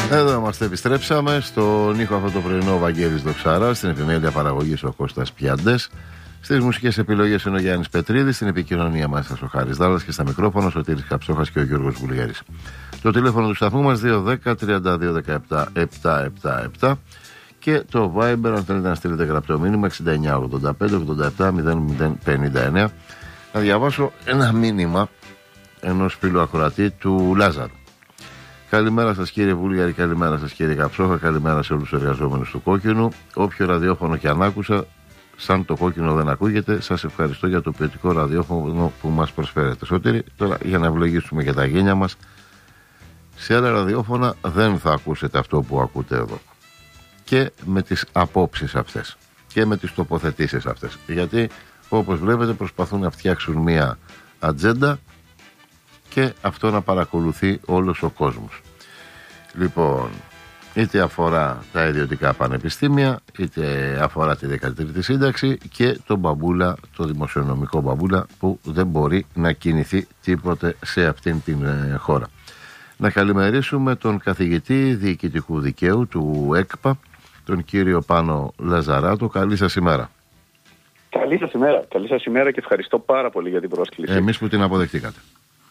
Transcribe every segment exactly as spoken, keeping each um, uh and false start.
Εδώ είμαστε, επιστρέψαμε. Στον ήχο αυτό το πρωινό ο Βαγγέλης Δοξαράς, στην επιμέλεια παραγωγής ο Κώστας Πιάντες, στις μουσικές επιλογές είναι ο Γιάννης Πετρίδης, στην επικοινωνία μας ο Χάρης Δάλλας και στα μικρόφωνα ο Σωτήρης Καψόχας και ο Γιώργος Βουλγαρής. Το τηλέφωνο του σταθμού μας δύο δέκα τριάντα δύο δεκαεπτά επτακόσια εβδομήντα επτά και το Viber αν θέλετε να στείλετε γραπτό μήνυμα εξήντα εννιά ογδόντα πέντε ογδόντα επτά μηδέν μηδέν πενήντα εννιά. Να διαβάσω ένα μήνυμα ενός φίλου ακροατή του Λάζαρου. Καλημέρα σας κύριε Βούλγαρη, καλημέρα σας κύριε Καψόχα, καλημέρα σε όλους τους εργαζόμενους του Κόκκινου. Όποιο ραδιόφωνο και αν άκουσα, σαν το Κόκκινο δεν ακούγεται, σας ευχαριστώ για το ποιοτικό ραδιόφωνο που μας προσφέρετε. Σωτήρη, τώρα για να ευλογήσουμε και τα γένια μας, σε άλλα ραδιόφωνα δεν θα ακούσετε αυτό που ακούτε εδώ. Και με τις απόψεις αυτές και με τις τοποθετήσεις αυτές. Γιατί όπως βλέπετε προσπαθούν να φτιάξουν μία ατζέντα και αυτό να παρακολουθεί όλος ο κόσμος. Λοιπόν, είτε αφορά τα ιδιωτικά πανεπιστήμια, είτε αφορά τη δέκατη τρίτη σύνταξη και τον μπαμπούλα, το δημοσιονομικό μπαμπούλα που δεν μπορεί να κινηθεί τίποτε σε αυτήν την ε, χώρα. Να καλημερίσουμε τον καθηγητή διοικητικού δικαίου του ΕΚΠΑ, τον κύριο Πάνο Λαζαράτο. Καλή σας ημέρα. Καλή σας ημέρα. Καλή σας ημέρα και ευχαριστώ πάρα πολύ για την πρόσκληση. Εμείς που την αποδεχτήκατε.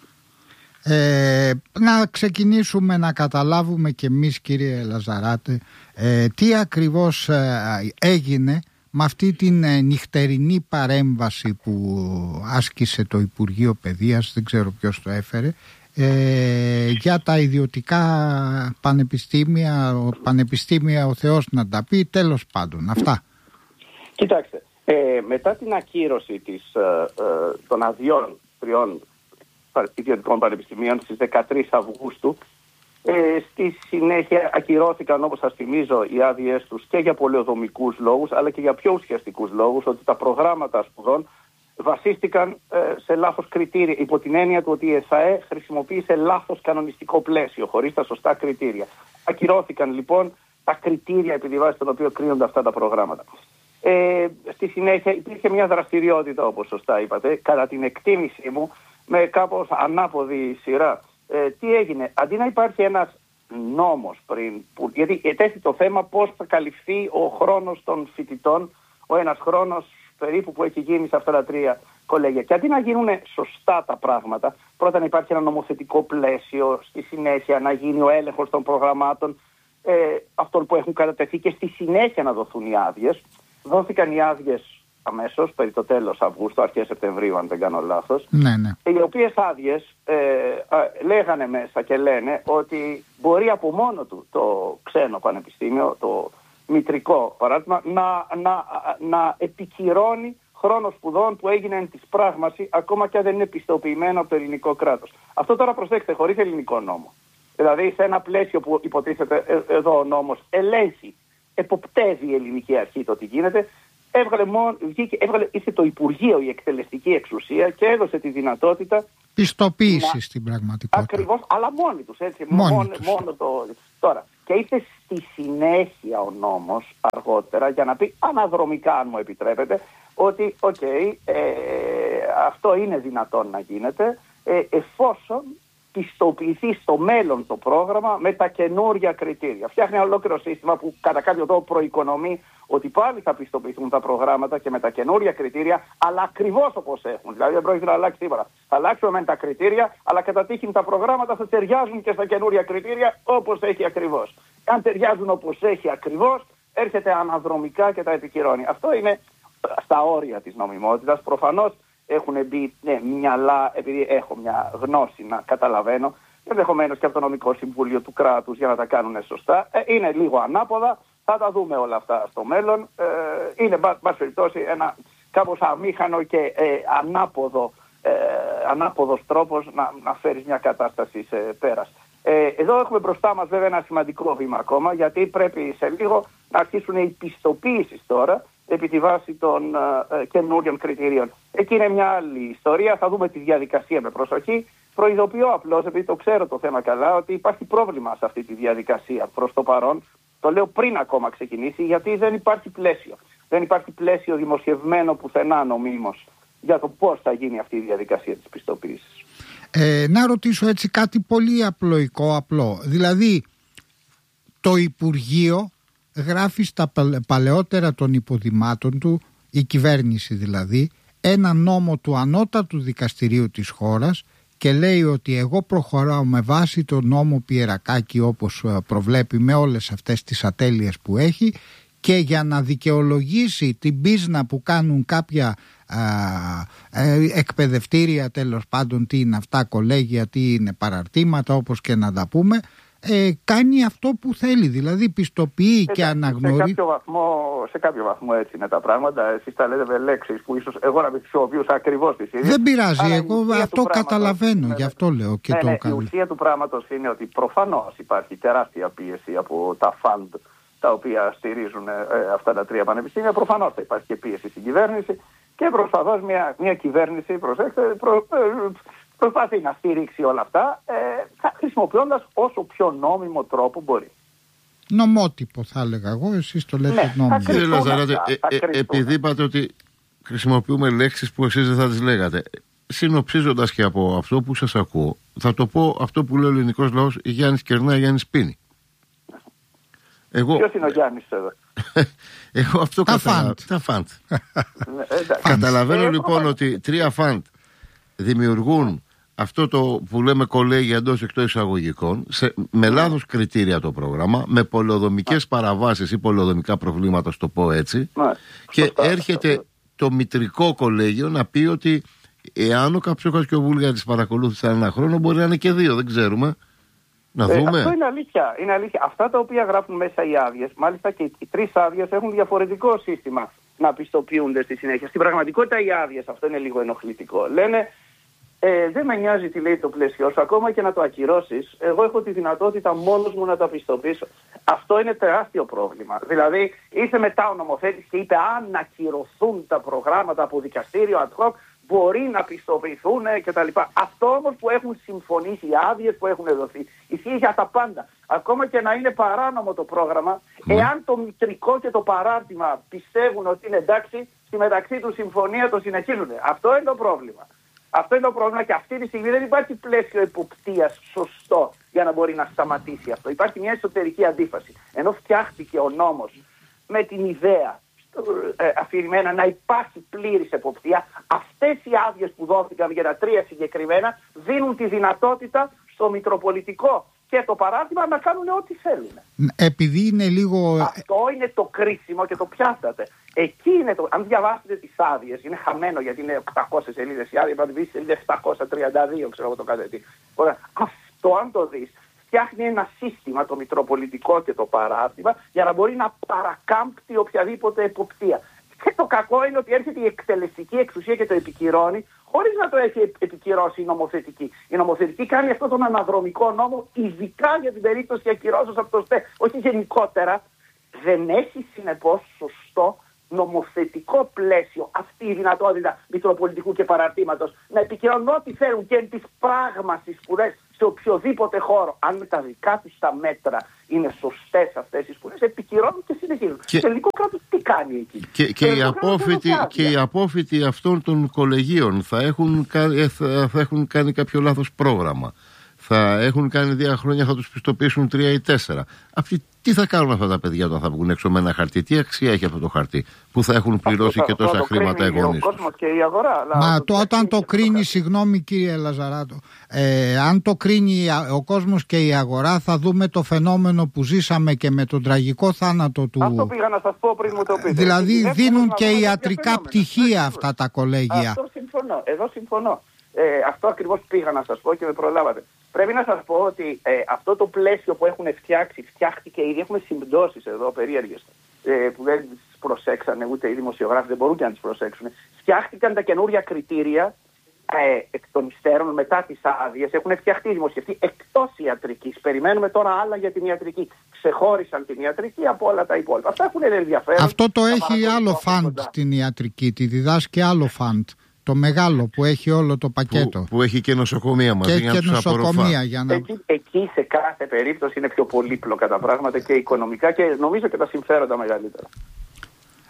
Ε, να ξεκινήσουμε να καταλάβουμε και εμείς κύριε Λαζαράτε ε, τι ακριβώς ε, έγινε με αυτή την ε, νυχτερινή παρέμβαση που άσκησε το Υπουργείο Παιδείας, δεν ξέρω ποιος το έφερε, ε, για τα ιδιωτικά πανεπιστήμια, ο πανεπιστήμια ο Θεός να τα πει, τέλος πάντων αυτά. Κοιτάξτε, ε, μετά την ακύρωση της, ε, ε, των αδειών τριών ιδιωτικών πανεπιστημίων στις δεκατρείς Αυγούστου, ε, στη συνέχεια ακυρώθηκαν, όπως σας θυμίζω, οι άδειες τους και για πολεοδομικούς λόγους αλλά και για πιο ουσιαστικούς λόγους, ότι τα προγράμματα σπουδών βασίστηκαν ε, σε λάθος κριτήρια, υπό την έννοια του ότι η ΕΣΑΕ χρησιμοποίησε λάθος κανονιστικό πλαίσιο, χωρίς τα σωστά κριτήρια. Ακυρώθηκαν λοιπόν τα κριτήρια επί τη βάση των οποίων κρίνονται αυτά τα προγράμματα. Ε, στη συνέχεια υπήρχε μια δραστηριότητα, όπως σωστά είπατε, κατά την εκτίμησή μου, με κάπως ανάποδη σειρά. Ε, τι έγινε, αντί να υπάρχει ένας νόμος πριν, που, γιατί ετέθη το θέμα πώς θα καλυφθεί ο χρόνος των φοιτητών, ο ένας χρόνος περίπου που έχει γίνει σε αυτά τα τρία κολέγια. Και αντί να γίνουν σωστά τα πράγματα, πρώτα να υπάρχει ένα νομοθετικό πλαίσιο, στη συνέχεια να γίνει ο έλεγχος των προγραμμάτων, ε, αυτών που έχουν κατατεθεί και στη συνέχεια να δοθούν οι άδειες. Δόθηκαν οι άδειες αμέσως, περί το τέλος Αυγούστου, αρχές Σεπτεμβρίου, αν δεν κάνω λάθος. Ναι, ναι. Οι οποίες άδειες ε, ε, λέγανε μέσα και λένε ότι μπορεί από μόνο του το ξένο πανεπιστήμιο, το μητρικό παράδειγμα, να, να, να επικυρώνει χρόνο σπουδών που έγινε εν της πράγμαση, ακόμα και αν δεν είναι πιστοποιημένο από το ελληνικό κράτος. Αυτό τώρα προσέξτε, χωρίς ελληνικό νόμο. Δηλαδή σε ένα πλαίσιο που υποτίθεται ε, εδώ ο νόμος ελέγχει, εποπτεύει η ελληνική αρχή το τι γίνεται. Έβγαλε μόνο, βγήκε, έβγαλε, ήρθε το Υπουργείο, η εκτελεστική εξουσία και έδωσε τη δυνατότητα πιστοποίηση να... στην πραγματικότητα. Ακριβώς, αλλά μόνοι τους, έτσι, μόνοι μόνο, τους. μόνο το... Τώρα, και ήρθε στη συνέχεια ο νόμος αργότερα για να πει αναδρομικά, αν μου επιτρέπετε, ότι οκ, okay, ε, αυτό είναι δυνατόν να γίνεται ε, εφόσον πιστοποιηθεί στο μέλλον το πρόγραμμα με τα καινούρια κριτήρια. Φτιάχνει ένα ολόκληρο σύστημα που κατά κάποιο τρόπο προοικονομεί ότι πάλι θα πιστοποιηθούν τα προγράμματα και με τα καινούρια κριτήρια, αλλά ακριβώς όπως έχουν. Δηλαδή δεν πρόκειται να αλλάξει τίποτα. Θα αλλάξουμε με τα κριτήρια, αλλά κατά τύχη τα προγράμματα θα ταιριάζουν και στα καινούρια κριτήρια όπως έχει ακριβώς. Αν ταιριάζουν όπως έχει ακριβώς, έρχεται αναδρομικά και τα επικυρώνει. Αυτό είναι στα όρια της νομιμότητας. Προφανώς έχουν μπει ναι, μυαλά, επειδή έχω μια γνώση να καταλαβαίνω, ενδεχομένως και από το νομικό συμβούλιο του κράτους για να τα κάνουν σωστά. Ε, είναι λίγο ανάποδα, θα τα δούμε όλα αυτά στο μέλλον. Ε, είναι, μπας περιπτώσει, ένα κάπως αμήχανο και ε, ανάποδο, ε, ανάποδος τρόπος να, να φέρεις μια κατάσταση σε πέρας. Ε, εδώ έχουμε μπροστά μας βέβαια ένα σημαντικό βήμα ακόμα, γιατί πρέπει σε λίγο να αρχίσουν οι πιστοποίησεις τώρα, επί τη βάση των uh, καινούριων κριτηρίων. Εκεί είναι μια άλλη ιστορία, θα δούμε τη διαδικασία με προσοχή. Προειδοποιώ απλώς, επειδή το ξέρω το θέμα καλά, ότι υπάρχει πρόβλημα σε αυτή τη διαδικασία προς το παρόν. Το λέω πριν ακόμα ξεκινήσει, γιατί δεν υπάρχει πλαίσιο. Δεν υπάρχει πλαίσιο δημοσιευμένο πουθενά νομίμως για το πώς θα γίνει αυτή η διαδικασία της πιστοποίησης. Ε, να ρωτήσω έτσι κάτι πολύ απλοϊκό, απλό. Δηλαδή, το Υπουργείο γράφει στα παλαιότερα των υποδημάτων του, η κυβέρνηση δηλαδή, ένα νόμο του ανώτατου δικαστηρίου της χώρας και λέει ότι εγώ προχωράω με βάση το νόμο Πιερακάκη όπως προβλέπει, με όλες αυτές τις ατέλειες που έχει, και για να δικαιολογήσει την πίσνα που κάνουν κάποια α, ε, εκπαιδευτήρια, τέλος πάντων τι είναι αυτά, κολέγια, τι είναι παραρτήματα, όπως και να τα πούμε, ε, κάνει αυτό που θέλει, δηλαδή πιστοποιεί ε, και αναγνωρίζει. Σε κάποιο βαθμό, σε κάποιο βαθμό έτσι είναι τα πράγματα. Εσείς τα λέτε με λέξεις που ίσως εγώ να μην χρησιμοποιούσα ακριβώς τις ίδιες. Δεν πειράζει, εγώ αυτό καταλαβαίνω, ναι, γι' αυτό λέω και ναι, το ναι, κάνω. Η ουσία του πράγματος είναι ότι προφανώς υπάρχει τεράστια πίεση από τα φαντ τα οποία στηρίζουν ε, αυτά τα τρία πανεπιστήμια. Προφανώς θα υπάρχει και πίεση στην κυβέρνηση και προφανώς μια, μια κυβέρνηση, προσέξτε, προ, ε, προσπαθεί να στηρίξει όλα αυτά ε, χρησιμοποιώντας όσο πιο νόμιμο τρόπο μπορεί. Νομότυπο θα έλεγα εγώ, εσείς το λέτε ναι, νόμιμο. Κύριε Λαζαράτη, ε, ε, επειδή είπατε ότι χρησιμοποιούμε λέξεις που εσείς δεν θα τις λέγατε, συνοψίζοντας και από αυτό που σας ακούω, θα το πω αυτό που λέει ο ελληνικός λαός, η Γιάννης κερνάει, Γιάννης πίνει. Εγώ... Ποιος είναι ο Γιάννης εδώ? Εγώ αυτό τα καταλα... φαντ. Τα φαντ. Καταλαβαίνω ε, λοιπόν ε, ότι τρία φαντ δημιουργούν αυτό το που λέμε κολέγια εντός εκτός εισαγωγικών, σε, με λάθος κριτήρια το πρόγραμμα, με πολεοδομικές παραβάσεις ή πολεοδομικά προβλήματα, στο πω έτσι, Μα, και σωστά, έρχεται σωστά. το μητρικό κολέγιο να πει ότι εάν ο Καψούχας και ο Βούλγαρης παρακολούθησαν ένα χρόνο, μπορεί να είναι και δύο, δεν ξέρουμε. Να δούμε. Ε, αυτό είναι αλήθεια, είναι αλήθεια. Αυτά τα οποία γράφουν μέσα οι άδειες, μάλιστα και οι τρεις άδειες έχουν διαφορετικό σύστημα να πιστοποιούνται στη συνέχεια. Στην πραγματικότητα οι άδειες, αυτό είναι λίγο ενοχλητικό. Λένε, ε, δεν με νοιάζει τι λέει το πλαίσιο σου, ακόμα και να το ακυρώσεις. Εγώ έχω τη δυνατότητα μόνος μου να τα πιστοποιήσω. Αυτό είναι τεράστιο πρόβλημα. Δηλαδή, ήρθε μετά ο νομοθέτης και είπε, αν ακυρωθούν τα προγράμματα από δικαστήριο ad hoc, μπορεί να πιστοποιηθούν κτλ. Αυτό όμως που έχουν συμφωνήσει, οι άδειες που έχουν δοθεί, ισχύει για τα πάντα. Ακόμα και να είναι παράνομο το πρόγραμμα, mm. εάν το μητρικό και το παράρτημα πιστεύουν ότι είναι εντάξει, στη μεταξύ του συμφωνία το συνεχίζουν. Αυτό είναι το πρόβλημα. Αυτό είναι το πρόβλημα και αυτή τη στιγμή δεν υπάρχει πλαίσιο εποπτείας σωστό για να μπορεί να σταματήσει αυτό. Υπάρχει μια εσωτερική αντίφαση. Ενώ φτιάχτηκε ο νόμος με την ιδέα Ε, αφηρημένα να υπάρχει πλήρης εποπτεία, αυτές οι άδειες που δόθηκαν για τα τρία συγκεκριμένα δίνουν τη δυνατότητα στο Μητροπολιτικό και το παράδειγμα να κάνουν ό,τι θέλουν. Επειδή είναι λίγο... Αυτό είναι το κρίσιμο και το πιάσατε. Εκεί είναι το... Αν διαβάσετε τις άδειες, είναι χαμένο γιατί είναι οκτακόσιες σελίδες η άδεια, πρέπει να δεις σελίδες επτακόσια τριάντα δύο, ξέρω εγώ το κάθε τι. Αυτό αν το δεις, φτιάχνει ένα σύστημα, το Μητροπολιτικό και το παράρτημα, για να μπορεί να παρακάμπτει οποιαδήποτε εποπτεία. Και το κακό είναι ότι έρχεται η εκτελεστική εξουσία και το επικυρώνει, χωρίς να το έχει επικυρώσει η νομοθετική. Η νομοθετική κάνει αυτόν τον αναδρομικό νόμο, ειδικά για την περίπτωση ακυρώσεως από το ΣΤΕ, όχι γενικότερα. Δεν έχει συνεπώς σωστό νομοθετικό πλαίσιο αυτή η δυνατότητα Μητροπολιτικού και παραρτήματος να επικυρώνουν ό,τι θέλουν και τις πράγματι σπουδές σε οποιοδήποτε χώρο. Αν με τα δικά τους τα μέτρα είναι σωστές αυτές οι σπουδές, επικυρώνουν και συνεχίζουν. Και... Το ελληνικό κράτος τι κάνει εκεί? Και, και, οι απόφοιτοι, και οι απόφοιτοι αυτών των κολεγίων θα έχουν, θα, θα έχουν κάνει κάποιο λάθος πρόγραμμα. Θα έχουν κάνει δύο χρόνια, θα τους πιστοποιήσουν τρία ή τέσσερα. Αυτοί τι θα κάνουν αυτά τα παιδιά όταν θα βγουν έξω με ένα χαρτί? Τι αξία έχει αυτό το χαρτί που θα έχουν πληρώσει αυτό, και τόσα χρήματα οι γονείς τους? Και η αγορά, Μα το, όταν το κρίνει, συγγνώμη κύριε Λαζαράτο, ε, αν το κρίνει ο κόσμος και η αγορά, θα δούμε το φαινόμενο που ζήσαμε και με τον τραγικό θάνατο του. Αυτό πήγα να σας πω πριν μου το πείτε. Δηλαδή δίνουν και ιατρικά πτυχία αυτά τα κολέγια. Αυτό συμφωνώ, εδώ συμφωνώ. Ε, αυτό ακριβώς πήγα να σας πω και με προλάβατε. Πρέπει να σας πω ότι ε, αυτό το πλαίσιο που έχουν φτιάξει, φτιάχτηκε ήδη, έχουμε συμπτώσεις εδώ περίεργες, ε, που δεν τις προσέξανε ούτε οι δημοσιογράφοι, δεν μπορούν και να τις προσέξουν. Φτιάχτηκαν τα καινούρια κριτήρια ε, εκ των υστέρων μετά τις άδειες, έχουν φτιαχτεί, δημοσιευτεί εκτός ιατρικής. Περιμένουμε τώρα άλλα για την ιατρική. Ξεχώρισαν την ιατρική από όλα τα υπόλοιπα. Αυτά έχουν ενδιαφέρον. Αυτό το έχει άλλο φαντ την ιατρική, τη διδάσκει άλλο φαντ. Το μεγάλο που έχει όλο το πακέτο. Που, που έχει και νοσοκομεία μαζί και για και να τους νοσοκομεία για να... εκεί, εκεί σε κάθε περίπτωση είναι πιο πολύπλοκα τα πράγματα και οικονομικά και νομίζω και τα συμφέροντα μεγαλύτερα.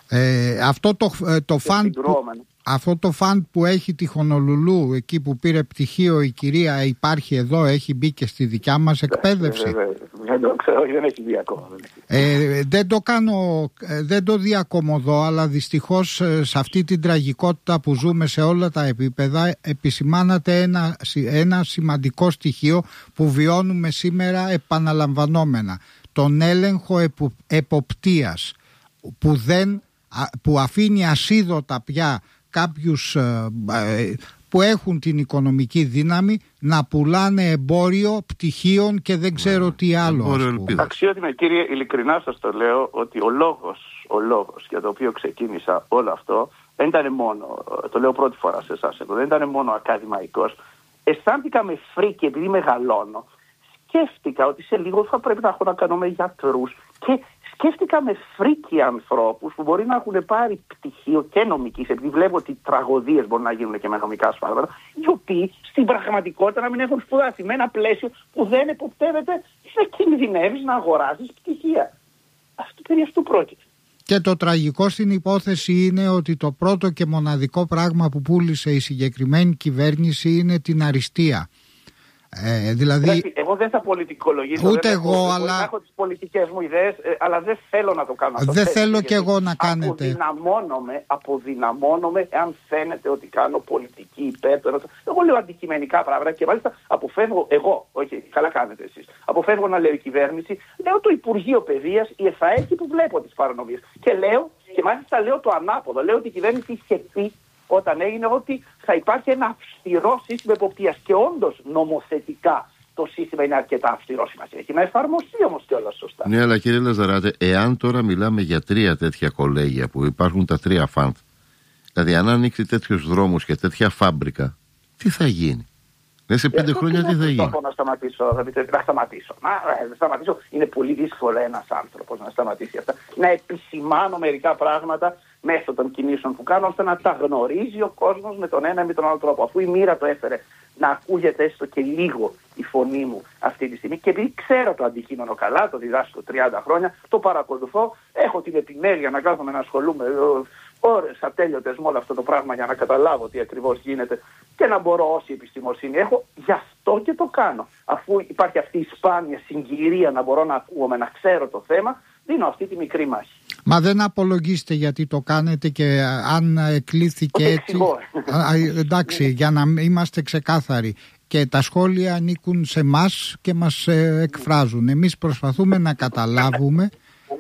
Ε, αυτό το, το φαν που, αυτό το φαν που έχει τη Χονολουλού, εκεί που πήρε πτυχίο η κυρία, υπάρχει εδώ, έχει μπει και στη δικιά μας εκπαίδευση. Δεν το ξέρω, δεν έχει μπει ακόμα. Ε, δεν το κάνω, δεν το διακομωδώ, αλλά δυστυχώς σε αυτή την τραγικότητα που ζούμε σε όλα τα επίπεδα επισημάνατε ένα, ένα σημαντικό στοιχείο που βιώνουμε σήμερα επαναλαμβανόμενα. Τον έλεγχο επο, εποπτείας που, δεν, που αφήνει ασίδωτα πια κάποιους που έχουν την οικονομική δύναμη να πουλάνε εμπόριο πτυχίων και δεν ξέρω τι άλλο. Αξιότιμε κύριε, ειλικρινά σας το λέω ότι ο λόγος, ο λόγος για το οποίο ξεκίνησα όλο αυτό δεν ήταν μόνο, το λέω πρώτη φορά σε εσάς εδώ, δεν ήταν μόνο ακαδημαϊκός. Αισθάνθηκα με φρίκη επειδή μεγαλώνω. Σκέφτηκα ότι σε λίγο θα πρέπει να έχω να κάνω με γιατρούς και σκέφτηκα με φρίκι ανθρώπους που μπορεί να έχουν πάρει πτυχίο και νομικής, επειδή βλέπω ότι τραγωδίες μπορούν να γίνουν και με νομικά σφάλματα, οι οποίοι στην πραγματικότητα να μην έχουν σπουδάσει με ένα πλαίσιο που δεν εποπτεύεται, δεν κινδυνεύεις να αγοράσεις πτυχία. Αυτό περί αυτού πρόκειται. Και το τραγικό στην υπόθεση είναι ότι το πρώτο και μοναδικό πράγμα που πούλησε η συγκεκριμένη κυβέρνηση είναι την αριστεία. Ε, δηλαδή... Εγώ δεν θα πολιτικολογήσω. Ούτε δεν εγώ, έχω, αλλά. Έχω τις πολιτικές μου ιδέες, ε, αλλά δεν θέλω να το κάνω αυτό. Δεν θέλω κι εγώ να κάνετε. Αποδυναμώνομαι, αποδυναμώνομαι εάν φαίνεται ότι κάνω πολιτική υπέρ. Εγώ λέω αντικειμενικά πράγματα και μάλιστα αποφεύγω εγώ. Όχι, καλά κάνετε εσείς. Αποφεύγω να λέω η κυβέρνηση, λέω το Υπουργείο Παιδείας, η ΕΦΑΕ που βλέπω τις παρανομίες. Και λέω, και μάλιστα λέω το ανάποδο. Λέω ότι η κυβέρνηση είχε πει όταν έγινε ότι θα υπάρχει ένα αυστηρό σύστημα εποπτείας. Και όντως νομοθετικά το σύστημα είναι αρκετά αυστηρό, σημασία έχει να εφαρμοστεί όμως κιόλας σωστά. Ναι, αλλά κύριε Λαζαράτε, εάν τώρα μιλάμε για τρία τέτοια κολέγια που υπάρχουν τα τρία φαντ, δηλαδή αν ανοίξει τέτοιους δρόμους και τέτοια φάμπρικα, τι θα γίνει? Ναι, σε πέντε χρόνια τι θα γίνει? Να σταματήσω, να σταματήσω. Να, να σταματήσω. Είναι πολύ δύσκολο ένας άνθρωπος να σταματήσει αυτά. Να επισημάνω μερικά πράγματα μέσω των κινήσεων που κάνω, ώστε να τα γνωρίζει ο κόσμος με τον ένα ή με τον άλλο τρόπο. Αφού η μοίρα το έφερε να ακούγεται έστω και λίγο η φωνή μου αυτή τη στιγμή, και επειδή ξέρω το αντικείμενο καλά, το διδάσκω τριάντα χρόνια, το παρακολουθώ, έχω την επιμέλεια να κάθομαι να ασχολούμαι ώρες ατέλειωτες με όλο αυτό το πράγμα για να καταλάβω τι ακριβώς γίνεται και να μπορώ όση επιστημοσύνη έχω, γι' αυτό και το κάνω. Αφού υπάρχει αυτή η σπάνια συγκυρία να μπορώ να ακούγομαι, να ξέρω το θέμα, δίνω αυτή τη μικρή μάχη. Μα δεν απολογίστε γιατί το κάνετε, και αν κλείθηκε έτσι. Α, εντάξει, για να είμαστε ξεκάθαροι. Και τα σχόλια ανήκουν σε μας και μας ε, εκφράζουν. Εμείς προσπαθούμε να καταλάβουμε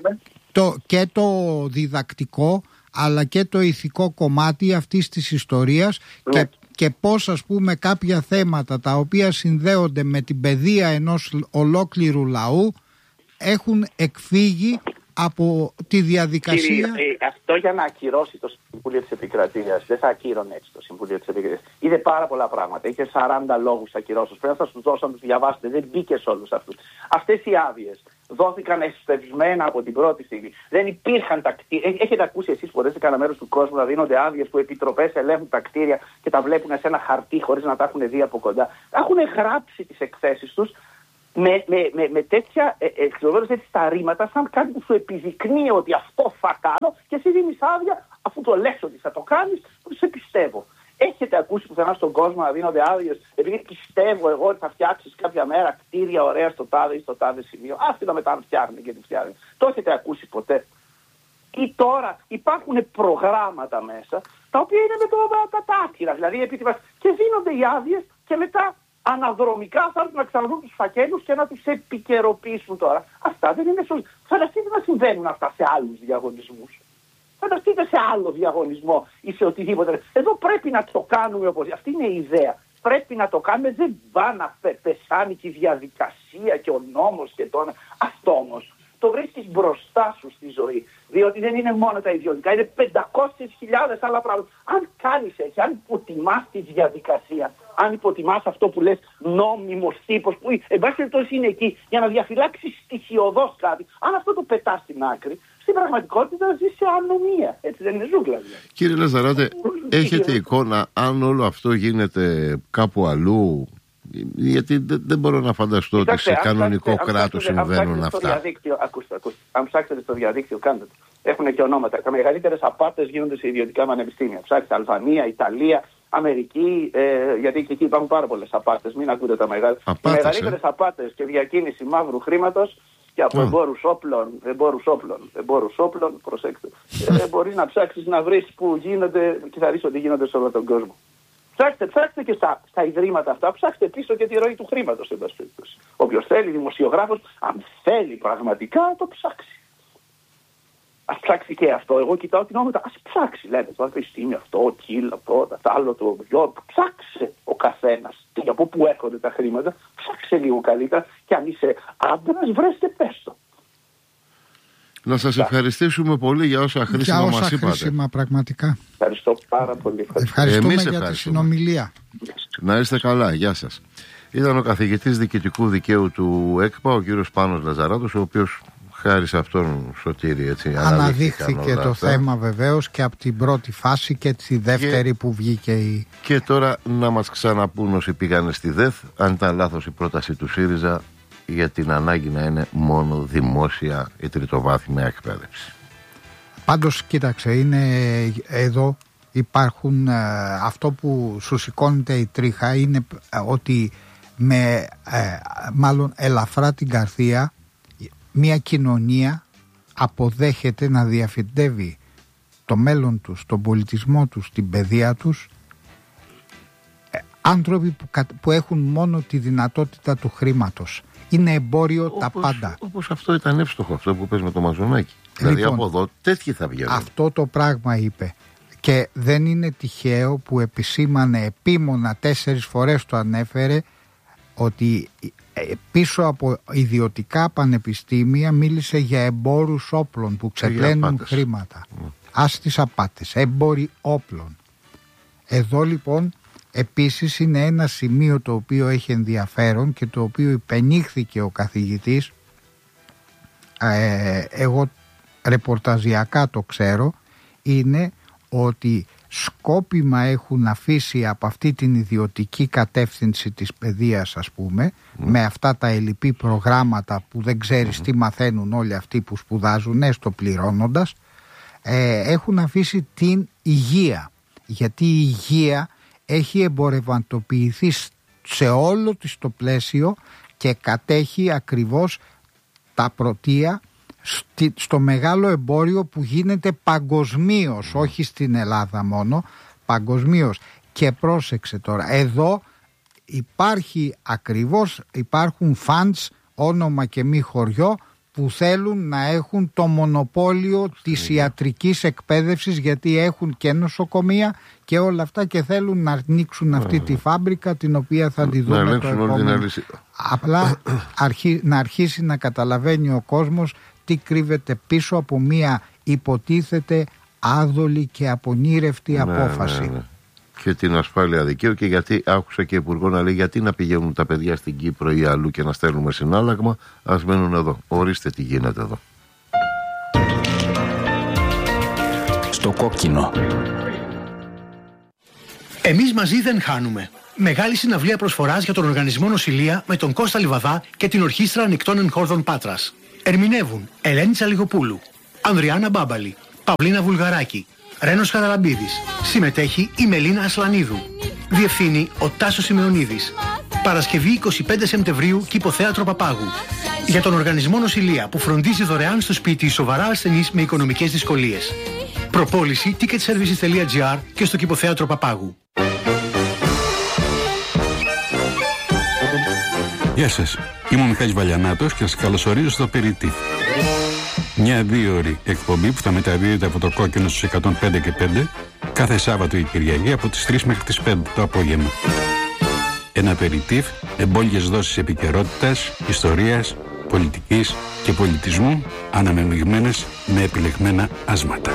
το, και το διδακτικό αλλά και το ηθικό κομμάτι αυτής της ιστορίας, ναι. και, και πώς, ας πούμε, κάποια θέματα τα οποία συνδέονται με την παιδεία ενός ολόκληρου λαού έχουν εκφύγει από τη διαδικασία. Κύριε, ε, αυτό για να ακυρώσει το Συμβούλιο της Επικρατείας, δεν θα ακύρωνε έτσι το Συμβούλιο της Επικρατείας. Είδε πάρα πολλά πράγματα. Είχε σαράντα λόγους ακυρώσεως. Πρέπει να σας τους δώσω να τους διαβάσετε. Δεν μπήκε σε όλους αυτούς. Αυτές οι άδειες δόθηκαν εσπευσμένα από την πρώτη στιγμή. Δεν υπήρχαν τα κτίρια. Έχετε ακούσει εσείς ποτέ σε κανένα μέρος του κόσμου να δίνονται άδειες που επιτροπές ελέγχουν τα κτίρια και τα βλέπουν σε ένα χαρτί χωρίς να τα έχουν δει από κοντά? Έχουν γράψει τις εκθέσεις τους με, με, με, με τέτοια εξοδότηση στα ρήματα, σαν κάτι που σου επιδεικνύει ότι αυτό θα κάνω, και εσύ δίνεις άδεια αφού το λες ότι θα το κάνεις, που σε πιστεύω. Έχετε ακούσει πουθενά στον κόσμο να δίνονται άδειες επειδή πιστεύω εγώ ότι θα φτιάξεις κάποια μέρα κτίρια ωραία στο τάδε ή στο τάδε σημείο? Άφηνα μετά αν φτιάχνει και τι φτιάχνει. Το έχετε ακούσει ποτέ? Ή τώρα υπάρχουν προγράμματα μέσα τα οποία είναι με το, τα, τα άκυρα, δηλαδή επίτηβας, και δίνονται οι άδειες και μετά αναδρομικά θα έρθουν να ξαναδούν τους φακέλους και να τους επικαιροποιήσουν τώρα. Αυτά δεν είναι σωστά. Φανταστείτε να συμβαίνουν αυτά σε άλλους διαγωνισμούς. Φανταστείτε σε άλλο διαγωνισμό ή σε οτιδήποτε. Εδώ πρέπει να το κάνουμε όπως. Αυτή είναι η ιδέα. Πρέπει να το κάνουμε. Δεν va να πεσάνει και η διαδικασία και ο νόμος και το. Αυτό όμως το βρίσκεις μπροστά σου στη ζωή. Διότι δεν είναι μόνο τα ιδιωτικά, είναι πεντακόσιες χιλιάδες άλλα πράγματα. Αν κάνεις έτσι, αν υποτιμάς τη διαδικασία, αν υποτιμάς αυτό που λες νόμιμος τύπος, που εν πάση περιπτώσει είναι εκεί για να διαφυλάξεις στοιχειωδώς κάτι, αν αυτό το πετάς στην άκρη, στην πραγματικότητα ζει σε ανομία. Έτσι δεν είναι, ζούγκλα δηλαδή. Κύριε Λαζαράτε, έχετε εικόνα αν όλο αυτό γίνεται κάπου αλλού? Γιατί δεν, δεν μπορώ να φανταστώ ότι σε κανονικό κράτος συμβαίνουν αυτά. Διαδίκτυο, ακούστε, ακούστε. Αν ψάξετε στο διαδίκτυο, κάντε το. Έχουν και ονόματα. Τα μεγαλύτερες απάτες γίνονται σε ιδιωτικά πανεπιστήμια. Ψάξτε Αλβανία, Ιταλία, Αμερική, ε, γιατί και εκεί υπάρχουν πάρα πολλές απάτες. Μην ακούτε τα μεγάλα. Οι μεγαλύτερες ε? απάτες και διακίνηση μαύρου χρήματος και από oh. εμπόρους όπλων, εμπόρους όπλων, εμπόρους όπλων, προσέξτε. ε, μπορείς να ψάξεις να βρεις που γίνονται και θα δεις ότι γίνονται σε όλο τον κόσμο. Ψάξτε, ψάξτε και στα, στα ιδρύματα αυτά, ψάξτε πίσω και τη ροή του χρήματος. Όποιος θέλει, δημοσιογράφος, αν θέλει πραγματικά, το ψάξει. Ας ψάξει και αυτό. Εγώ κοιτάω την ονόματα. Ας ψάξει, λέτε. Το πανεπιστήμιο αυτό, ο Κίλ, αυτό, το άλλο, το γιο. Ψάξε ο καθένας. Και από πού έρχονται τα χρήματα, ψάξε λίγο καλύτερα. Και αν είσαι άντρας, βρέστε πέστο. Να σας ευχαριστήσουμε πολύ για όσα χρήσιμα μας είπατε. Για όσα χρήσιμα πραγματικά. Ευχαριστώ πάρα πολύ. Ευχαριστούμε Εμείς για τη συνομιλία. Να είστε καλά. Γεια σας. Ήταν ο καθηγητής διοικητικού δικαίου του ΕΚΠΑ, ο κύριος Πάνος Λαζαράτος, ο οποίος χάρη σε αυτόν, Σωτήρη, έτσι, αναδείχθηκε το αυτά. θέμα βεβαίως και από την πρώτη φάση και τη δεύτερη και... που βγήκε η... Και τώρα να μας ξαναπούν όσοι πήγανε στη ΔΕΘ αν ήταν λάθος η πρόταση του ΣΥΡΙΖΑ για την ανάγκη να είναι μόνο δημόσια η τριτοβάθμια εκπαίδευση. Πάντως κοίταξε, είναι εδώ υπάρχουν, αυτό που σου σηκώνεται η τρίχα είναι ότι με ε, μάλλον ελαφρά την καρδία μια κοινωνία αποδέχεται να διαφυτεύει το μέλλον τους, τον πολιτισμό τους, την παιδεία τους, ε, άνθρωποι που, που έχουν μόνο τη δυνατότητα του χρήματος. Είναι εμπόριο όπως, τα πάντα. Όπως αυτό ήταν εύστοχο, αυτό που πες με το Μαζονάκι. Δηλαδή λοιπόν, από εδώ τέτοιοι θα βγαίνουν. Αυτό το πράγμα είπε. Και δεν είναι τυχαίο που επισήμανε επίμονα, τέσσερις φορές το ανέφερε, ότι πίσω από ιδιωτικά πανεπιστήμια μίλησε για εμπόρους όπλων που ξεπλένουν χρήματα. Mm. Ας τις απάτες, εμπόροι όπλων. Εδώ λοιπόν επίσης είναι ένα σημείο το οποίο έχει ενδιαφέρον και το οποίο υπενήχθηκε ο καθηγητής, ε, εγώ ρεπορταζιακά το ξέρω, είναι ότι σκόπιμα έχουν αφήσει από αυτή την ιδιωτική κατεύθυνση της παιδείας, ας πούμε, mm. με αυτά τα ελλειπή προγράμματα που δεν ξέρεις mm. τι μαθαίνουν όλοι αυτοί που σπουδάζουν, έστω πληρώνοντας, ε, έχουν αφήσει την υγεία, γιατί η υγεία έχει εμπορευματοποιηθεί σε όλο της το πλαίσιο και κατέχει ακριβώς τα πρωτεία στο μεγάλο εμπόριο που γίνεται παγκοσμίως, όχι στην Ελλάδα μόνο, παγκοσμίως. Και πρόσεξε τώρα, εδώ υπάρχει ακριβώς, υπάρχουν funds, όνομα και μη χωριό, που θέλουν να έχουν το μονοπόλιο της ιατρικής εκπαίδευσης, γιατί έχουν και νοσοκομεία και όλα αυτά και θέλουν να ανοίξουν αυτή τη φάμπρικα, την οποία θα τη δούμε το επόμενο. Απλά αρχί, να αρχίσει να καταλαβαίνει ο κόσμος τι κρύβεται πίσω από μία υποτίθεται άδολη και απονήρευτη ναι, απόφαση. Ναι, ναι. Και την ασφάλεια δικαίου, και γιατί άκουσα και υπουργό να λέει γιατί να πηγαίνουν τα παιδιά στην Κύπρο ή αλλού και να στέλνουμε συνάλλαγμα, ας μένουν εδώ. Ορίστε τι γίνεται εδώ. Στο κόκκινο. Εμείς μαζί δεν χάνουμε. Μεγάλη συναυλία προσφοράς για τον Οργανισμό Νοσηλεία με τον Κώστα Λιβαδά και την Ορχήστρα Ανοιχτών Εγχόρδων Πάτρας. Ερμηνεύουν Ελένη Τσαλιγοπούλου, Ανδριάννα Μπάμπαλη, Παυλίνα Βουλγαράκη, Ρένος Χαραλαμπίδης. Συμμετέχει η Μελίνα Ασλανίδου. Διευθύνει ο Τάσος Σημεωνίδης. Παρασκευή εικοστή πέμπτη Σεπτεμβρίου, Κηποθέατρο Παπάγου. Για τον Οργανισμό Νοσηλεία που φροντίζει δωρεάν στο σπίτι σοβαρά ασθενείς με οικονομικές δυσκολίες. Προπόληση ticket services τελεία gr και στο Κηποθέατρο Παπάγου. Γεια σας, είμαι ο Μιχάλης Βαλιανάτος και σας καλωσορίζω στο Περιτύφ. Μια δύο ώρη εκπομπή που θα μεταδίδεται από το κόκκινο στους εκατόν πέντε και πέντε κάθε Σάββατο ή Κυριακή από τις τρεις μέχρι τις πέντε το απόγευμα. Ένα Περιτύφ, εμπόλιες δόσεις επικαιρότητας, ιστορίας, πολιτικής και πολιτισμού, αναμειγμένες με επιλεγμένα άσματα.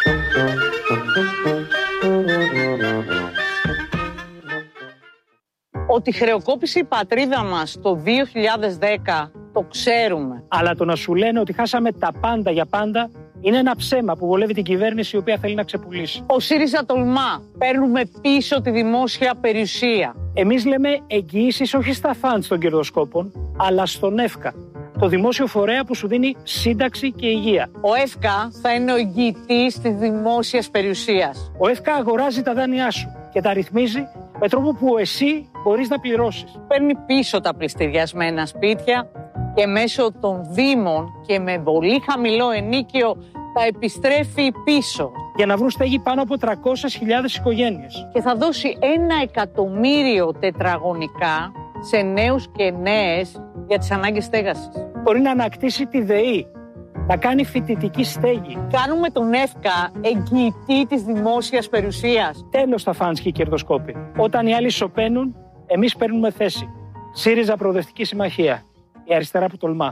Ότι χρεοκόπησε η πατρίδα μας το δύο χιλιάδες δέκα, το ξέρουμε. Αλλά το να σου λένε ότι χάσαμε τα πάντα για πάντα είναι ένα ψέμα που βολεύει την κυβέρνηση η οποία θέλει να ξεπουλήσει. Ο ΣΥΡΙΖΑ τολμά. Παίρνουμε πίσω τη δημόσια περιουσία. Εμείς λέμε εγγυήσεις όχι στα φαντ των κερδοσκόπων, αλλά στον ΕΦΚΑ. Το δημόσιο φορέα που σου δίνει σύνταξη και υγεία. Ο ΕΦΚΑ θα είναι ο εγγυητής της δημόσιας περιουσίας. Ο ΕΦΚΑ αγοράζει τα δάνειά σου και τα ρυθμίζει με τρόπο που εσύ μπορείς να πληρώσεις. Παίρνει πίσω τα πληστηριασμένα σπίτια και μέσω των δήμων και με πολύ χαμηλό ενίκιο τα επιστρέφει πίσω. Για να βρουν στέγη πάνω από τριακόσιες χιλιάδες οικογένειες. Και θα δώσει ένα εκατομμύριο τετραγωνικά σε νέους και νέες για τις ανάγκες στέγασης. Μπορεί να ανακτήσει τη ΔΕΗ, να κάνει φοιτητική στέγη. Κάνουμε τον ΕΦΚΑ εγγυητή της δημόσιας περιουσίας. Τέλος τα φανς και οι κερδοσκόποι. Όταν οι άλλοι σωπαίνουν, εμείς παίρνουμε θέση. ΣΥΡΙΖΑ Προοδευτική Συμμαχία. Η αριστερά που τολμά.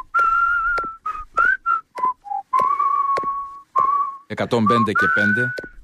εκατόν πέντε και πέντε